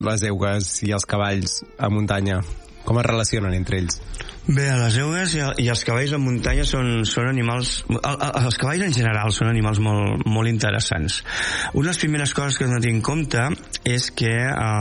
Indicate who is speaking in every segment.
Speaker 1: les eugues i els cavalls a muntanya? Com es relacionen entre ells?
Speaker 2: Bé, les eugues i els cavalls a muntanya són animals... Els cavalls en general són animals molt interessants. Una de les primeres coses que hem de tenir en compte és que,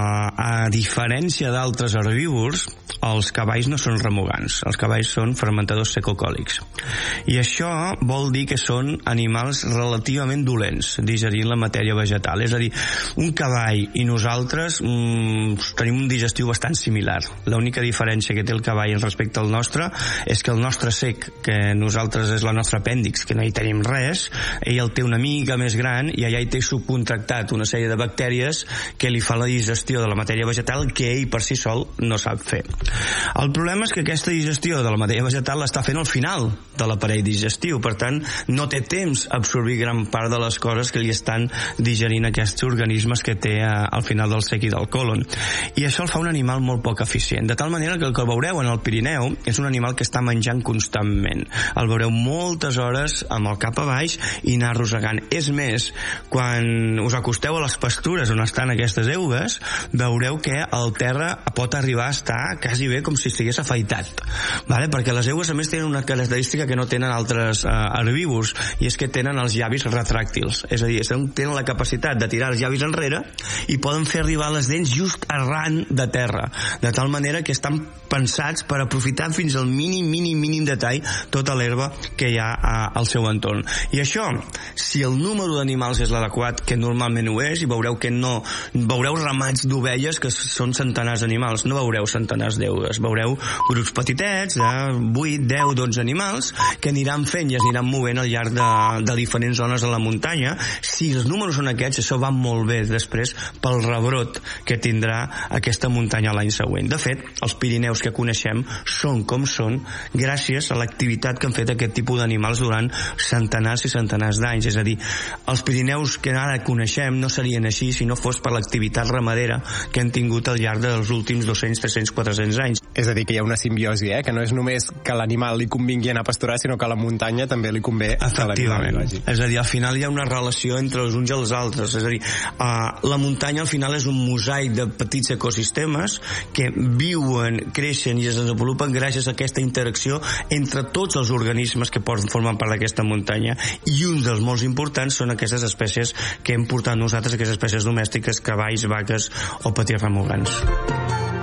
Speaker 2: a diferència d'altres herbívors, els cavalls no són remugants. Els cavalls són fermentadors secocòlics. I això vol dir que són animals relativament dolents digerint la matèria vegetal. És a dir, un cavall i nosaltres tenim un digestiu bastant similar. L'única diferència que té el cavall respecte al nostre és que el nostre sec, que nosaltres és la nostra apèndix, que no hi tenim res, ell el té una mica més gran i allà hi té subcontractat una sèrie de bactèries que li fa la digestió de la matèria vegetal que ell per si sol no sap fer. El problema és que aquesta digestió de la matèria vegetal l'està fent al final de l'aparell digestiu, per tant no té temps a absorbir gran part de les coses que li estan digerint aquests organismes que té al final del sec i del còlon, i això el fa un animal molt poc eficient, de tal manera que el que veureu en el Pirineu és un animal que està menjant constantment. El veureu moltes hores amb el cap a baix i anar arrossegant. És més, quan us acosteu a les pastures on estan aquestes eugues, veureu que el terra pot arribar a estar quasi bé com si estigués afaitat, vale? Perquè les eugues a més tenen una característica que no tenen altres herbívors, i és que tenen els llavis retràctils, és a dir, tenen la capacitat de tirar els llavis enrere i poden fer arribar les dents just arran de terra, de tal manera que estan pensats per aprofitar fins al mínim detall tota l'herba que hi ha al seu entorn. I això, si el número d'animals és l'adequat, que normalment ho és, i veureu que no veureu ramats d'ovelles que són centenars d'animals, no veureu centenars d'eugues, veureu grups petitets de 8, 10, 12 animals que aniran fent i es aniran movent al llarg de diferents zones de la muntanya. Si els números són aquests, això va molt bé després pel rebrot que tindrà aquesta muntanya l'any següent. De fet, els Pirineus que coneixem són com són gràcies a l'activitat que han fet aquest tipus d'animals durant centenars i centenars d'anys. És a dir, els Pirineus que ara coneixem no serien així si no fos per l'activitat ramadera que han tingut al llarg dels últims 200, 300, 400 anys.
Speaker 1: És a dir, que hi ha una simbiosi, que no és només que l'animal li convingui anar a pasturar, sinó que a la muntanya també li convé que l'animal vagi.
Speaker 2: És a dir, al final hi ha una relació entre els uns i els altres. És a dir, la muntanya al final és un mosaic de petits ecosistemes que viuen, creixen i es desenvolupen gràcies a aquesta interacció entre tots els organismes que formen part d'aquesta muntanya, i un dels molt importants són aquestes espècies que hem portat nosaltres, aquestes espècies domèstiques, cavalls, vaques o petits remugants.